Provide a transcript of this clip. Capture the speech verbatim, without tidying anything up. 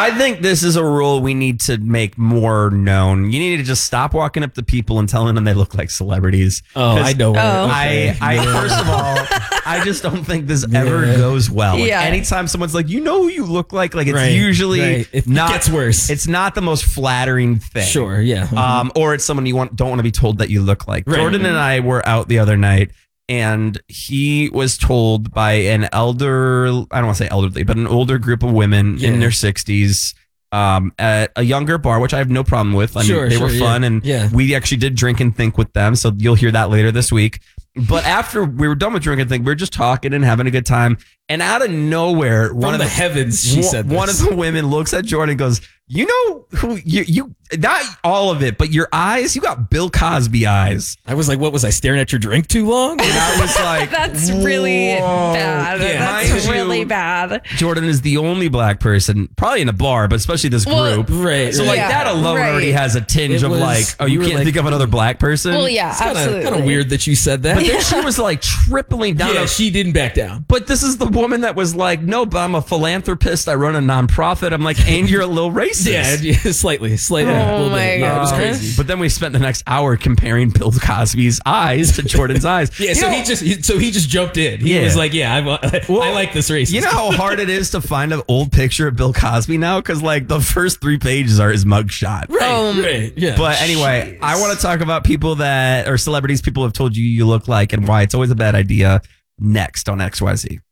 I think this is a rule we need to make more known. You need to just stop walking up to people and telling them they look like celebrities. Oh, I know. Oh. I, I first of all, I just don't think this ever Yeah. goes well. Like, Yeah. anytime someone's like, you know who you look like, like it's Right, usually right. It not. gets worse. It's not the most flattering thing. Sure, yeah. Um, or it's someone you want don't want to be told that you look like. Right. Jordan and I were out the other night, and he was told by an elder, I don't want to say elderly, but an older group of women Yeah. in their sixties um, at a younger bar, which I have no problem with. I Sure, mean, they sure, were yeah. fun, and Yeah. we actually did drink and think with them, so you'll hear that later this week. But after we were done with drink and think, we were just talking and having a good time, and out of nowhere, From one of the, the heavens, she one, said this. one of the women looks at Jordan and goes, you know who you, you not all of it, but your eyes, you got Bill Cosby eyes. I was like, what was I staring at your drink too long? And I was like, That's really whoa. bad. Yeah. That's Mind you, really bad. Jordan is the only black person, probably in a bar, but especially this Well, group. Right. So like Yeah, that alone right. already has a tinge It of was- like, oh, you you were can't like- think of another black person. Well, yeah, It's kinda, absolutely. kind of weird that you said that. But then she was like tripling down. yeah, on- she didn't back down. But this is the woman that was like, no, but I'm a philanthropist. I run a nonprofit. I'm like, and you're a little racist. Yeah, yeah, slightly, slightly. Oh a little my bit. Yeah, it was gosh. crazy. But then we spent the next hour comparing Bill Cosby's eyes to Jordan's eyes. Yeah, You so know- he just he, so he just jumped in. He Yeah. was like, "Yeah, I, I, Well, I like this race." You know how hard it is to find an old picture of Bill Cosby now? Because like the first three pages are his mugshot. right, Um, right, yeah. But anyway, I want to talk about people that or celebrities people have told you you look like and why it's always a bad idea next on X Y Z.